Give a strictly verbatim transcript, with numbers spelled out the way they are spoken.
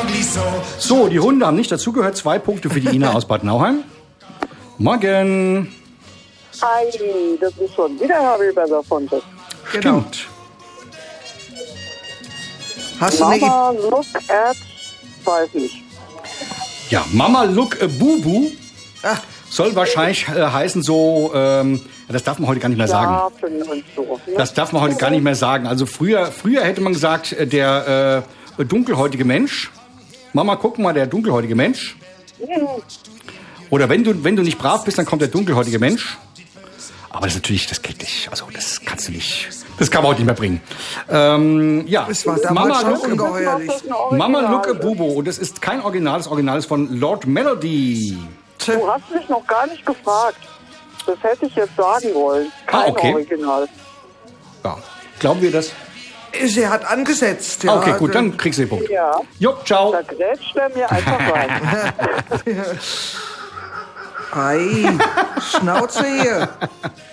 So, die Hunde haben nicht dazugehört. Zwei Punkte für die Ina aus Bad Nauheim. Morgen. Ei, das ist schon wieder Harry Belafonte. Genau. Stimmt. Hast du eine Mama, look at, weiß nicht. Ja, Mama Look a Bubu Ach, soll wahrscheinlich äh, heißen so, ähm, das darf man heute gar nicht mehr sagen. Schlafen und so. Ne? Das darf man heute gar nicht mehr sagen. Also früher, früher hätte man gesagt, äh, der äh, dunkelhäutige Mensch. Mama, guck mal, der dunkelhäutige Mensch. Oder wenn du, wenn du nicht brav bist, dann kommt der dunkelhäutige Mensch. Aber das ist natürlich, das geht nicht. Also das kannst du nicht, das kann man heute nicht mehr bringen. Ähm, ja, es war damals Mama schon Look, ungeheuerlich. Mama Look a Bubu. Und das ist kein Original, das Original ist von Lord Melody. Du hast mich noch gar nicht gefragt. Das hätte ich jetzt sagen wollen. Kein Ah, okay. Original. Ja, glauben wir das? Sie hat angesetzt. Ja. Okay, gut, dann kriegst du den Punkt. Ja, Jo, ciao. da grätscht er mir einfach rein. Ei, Schnauze hier.